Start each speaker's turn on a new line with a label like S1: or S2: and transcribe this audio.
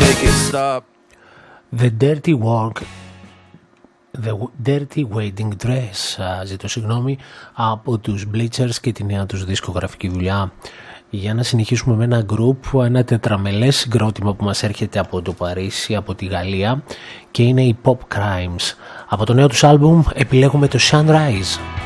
S1: make it stop.
S2: The Dirty Work, The Dirty Wedding Dress, ζητώ συγγνώμη, από τους Bleachers και τη νέα τους δισκογραφική δουλειά. Για να συνεχίσουμε με ένα group, ένα τετραμελές συγκρότημα που μας έρχεται από το Παρίσι, από τη Γαλλία, και είναι οι Pop Crimes. Από το νέο τους άλμπουμ επιλέγουμε το Sunrise.